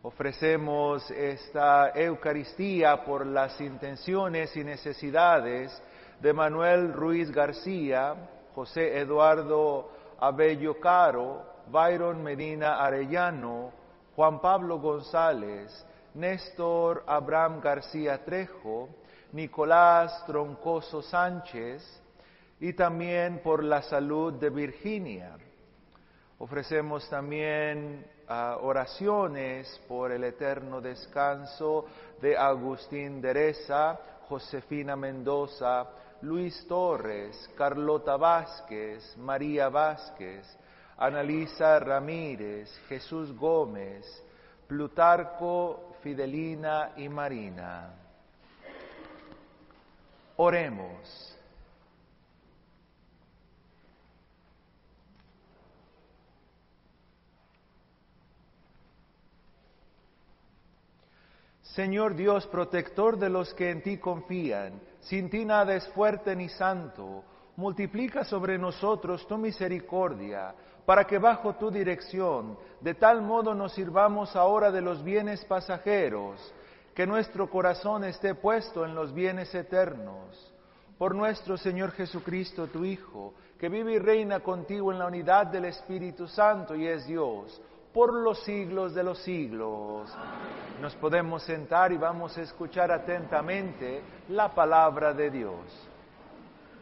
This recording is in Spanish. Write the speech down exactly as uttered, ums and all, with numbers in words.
Ofrecemos esta Eucaristía por las intenciones y necesidades de Manuel Ruiz García, José Eduardo Abello Caro, Byron Medina Arellano, Juan Pablo González, Néstor Abraham García Trejo, Nicolás Troncoso Sánchez, y también por la salud de Virginia. Ofrecemos también uh, oraciones por el eterno descanso de Agustín Dereza, Josefina Mendoza, Luis Torres, Carlota Vázquez, María Vázquez, Analisa Ramírez, Jesús Gómez, Plutarco, Fidelina y Marina. Oremos. Señor Dios, protector de los que en ti confían, sin ti nada es fuerte ni santo, multiplica sobre nosotros tu misericordia, para que bajo tu dirección, de tal modo nos sirvamos ahora de los bienes pasajeros, que nuestro corazón esté puesto en los bienes eternos. Por nuestro Señor Jesucristo, tu Hijo, que vive y reina contigo en la unidad del Espíritu Santo y es Dios, por los siglos de los siglos. Amén. Nos podemos sentar y vamos a escuchar atentamente la palabra de Dios.